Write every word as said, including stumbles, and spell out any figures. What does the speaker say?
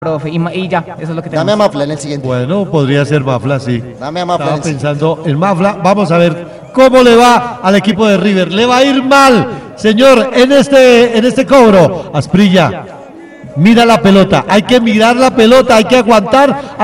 profe, y, ma- y ya, eso es lo que Dame a tenemos. Mafla en el siguiente. Bueno, podría ser Mafla, sí. Dame a Mafla en Estaba el siguiente. pensando en Mafla. Vamos a ver cómo le va al equipo de River. Le va a ir mal, señor, en este, en este cobro. Asprilla, mira la pelota. Hay que mirar la pelota, hay que aguantar.